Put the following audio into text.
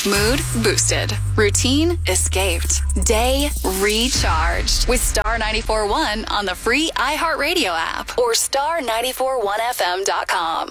Mood boosted. Routine escaped. Day recharged. With Star 94.1 on the free iHeartRadio app or star941fm.com.